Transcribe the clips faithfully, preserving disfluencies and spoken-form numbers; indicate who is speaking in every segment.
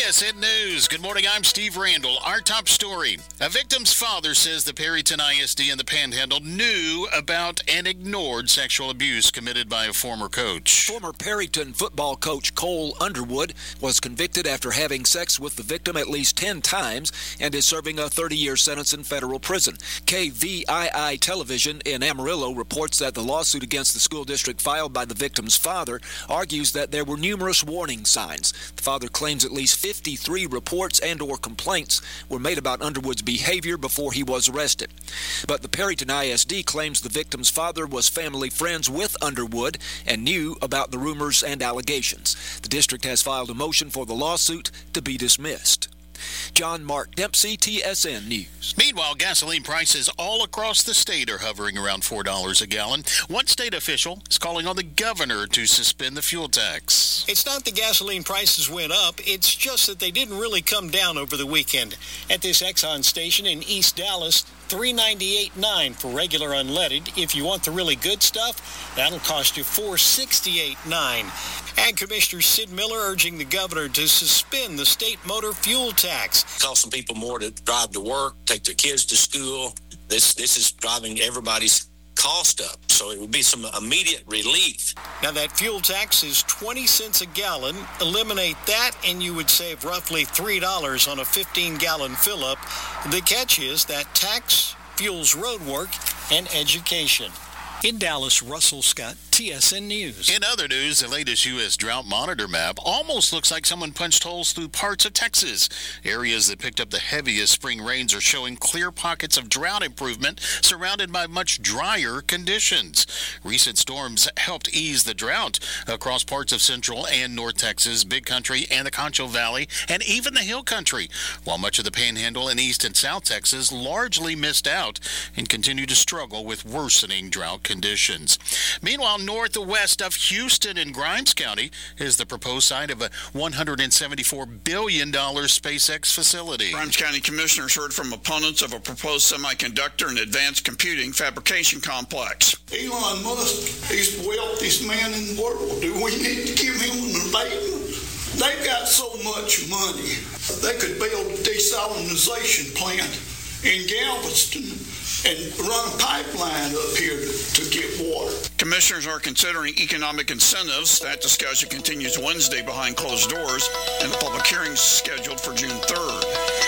Speaker 1: S N News. Good morning, I'm Steve Randall. Our top story. A victim's father says the Perryton I S D and the Panhandle knew about and ignored sexual abuse committed by a former coach.
Speaker 2: Former Perryton football coach Cole Underwood was convicted after having sex with the victim at least ten times and is serving a thirty-year sentence in federal prison. K V I I Television in Amarillo reports that the lawsuit against the school district filed by the victim's father argues that there were numerous warning signs. The father claims at least fifty-three reports and or complaints were made about Underwood's behavior before he was arrested. But the Perryton I S D claims the victim's father was family friends with Underwood and knew about the rumors and allegations. The district has filed a motion for the lawsuit to be dismissed. John Mark Dempsey, T S N News.
Speaker 1: Meanwhile, gasoline prices all across the state are hovering around four dollars a gallon. One state official is calling on the governor to suspend the fuel tax.
Speaker 3: It's not the gasoline prices went up. It's just that they didn't really come down over the weekend. At this Exxon station in East Dallas, three ninety-eight point nine for regular unleaded. If you want the really good stuff, that'll cost you four sixty-eight point nine. Ag Commissioner Sid Miller urging the governor to suspend the state motor fuel tax.
Speaker 4: It costs some people more to drive to work, take their kids to school. This this is driving everybody's cost up, so it would be some immediate relief.
Speaker 3: Now that fuel tax is twenty cents a gallon. Eliminate that and you would save roughly three dollars on a fifteen gallon fill-up. The catch is that tax fuels road work and education. In Dallas, Russell Scott, T S N News.
Speaker 1: In other news, the latest U S drought monitor map almost looks like someone punched holes through parts of Texas. Areas that picked up the heaviest spring rains are showing clear pockets of drought improvement surrounded by much drier conditions. Recent storms helped ease the drought across parts of central and north Texas, Big Country, and the Concho Valley, and even the Hill Country, while much of the Panhandle and east and south Texas largely missed out and continue to struggle with worsening drought conditions. Meanwhile, northwest of Houston in Grimes County is the proposed site of a one hundred seventy-four billion dollars SpaceX facility.
Speaker 5: Grimes County commissioners heard from opponents of a proposed semiconductor and advanced computing fabrication complex.
Speaker 6: Elon Musk, he's the wealthiest man in the world. Do we need to give him an abatement? They've got so much money. They could build a desalination plant in Galveston and run a pipeline up here to, to get water.
Speaker 5: Commissioners are considering economic incentives. That discussion continues Wednesday behind closed doors, and the public hearing is scheduled for June third.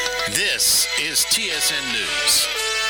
Speaker 1: This is T S N News.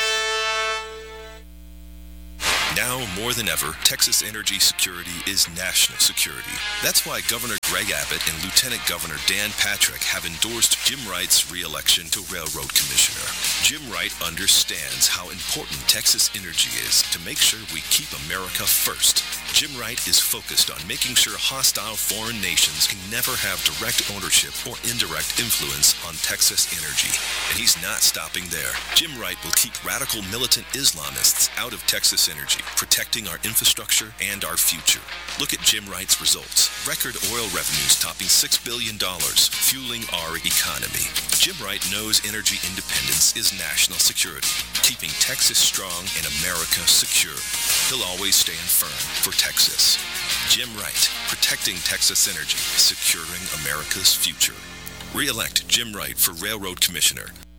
Speaker 7: Now more than ever, Texas energy security is national security. That's why Governor Greg Abbott and Lieutenant Governor Dan Patrick have endorsed Jim Wright's re-election to Railroad Commissioner. Jim Wright understands how important Texas energy is to make sure we keep America first. Jim Wright is focused on making sure hostile foreign nations can never have direct ownership or indirect influence on Texas energy. And he's not stopping there. Jim Wright will keep radical militant Islamists out of Texas energy, protecting our infrastructure and our future. Look at Jim Wright's results. Record oil revenues topping six billion dollars, fueling our economy. Jim Wright knows energy independence is national security, keeping Texas strong and America secure. He'll always stand firm for Texas. Jim Wright, protecting Texas energy, securing America's future. Re-elect Jim Wright for Railroad Commissioner.